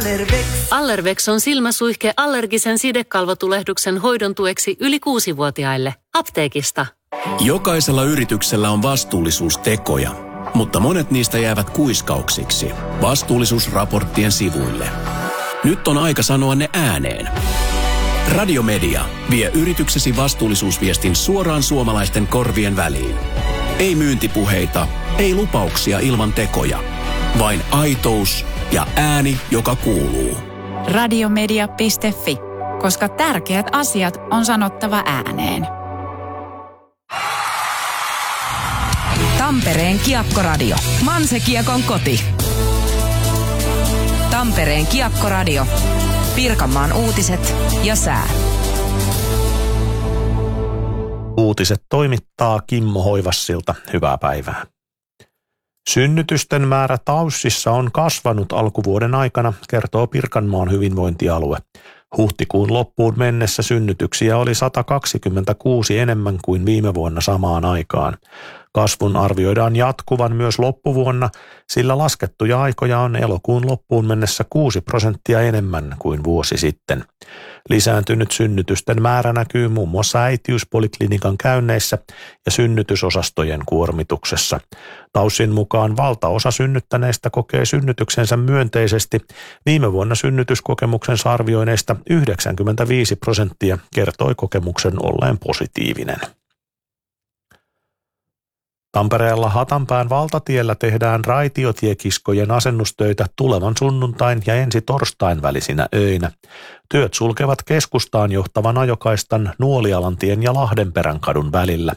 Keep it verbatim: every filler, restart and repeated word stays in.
Allervex. Allervex on silmäsuihke allergisen sidekalvotulehduksen hoidon tueksi yli kuusivuotiaille. Apteekista. Jokaisella yrityksellä on vastuullisuustekoja, mutta monet niistä jäävät kuiskauksiksi vastuullisuusraporttien sivuille. Nyt on aika sanoa ne ääneen. Radiomedia vie yrityksesi vastuullisuusviestin suoraan suomalaisten korvien väliin. Ei myyntipuheita, ei lupauksia ilman tekoja. Vain aitous ja ääni, joka kuuluu. Radiomedia piste fi, koska tärkeät asiat on sanottava ääneen. Tampereen Kiekkoradio. Manse-Kiekon koti. Tampereen Kiekkoradio. Pirkanmaan uutiset ja sää. Uutiset toimittaa Kimmo Hoivassilta. Hyvää päivää. Synnytysten määrä Taussissa on kasvanut alkuvuoden aikana, kertoo Pirkanmaan hyvinvointialue. Huhtikuun loppuun mennessä synnytyksiä oli sata kaksikymmentäkuusi enemmän kuin viime vuonna samaan aikaan. Kasvun arvioidaan jatkuvan myös loppuvuonna, sillä laskettuja aikoja on elokuun loppuun mennessä kuusi prosenttia enemmän kuin vuosi sitten. Lisääntynyt synnytysten määrä näkyy muun muassa äitiyspoliklinikan käynneissä ja synnytysosastojen kuormituksessa. Taussin mukaan valtaosa synnyttäneistä kokee synnytyksensä myönteisesti. Viime vuonna synnytyskokemuksensa arvioineista yhdeksänkymmentäviisi prosenttia kertoi kokemuksen olleen positiivinen. Tampereella Hatanpään valtatiellä tehdään raitiotiekiskojen asennustöitä tulevan sunnuntain ja ensi torstain välisinä öinä. Työt sulkevat keskustaan johtavan ajokaistan Nuolialantien ja Lahdenperän kadun välillä.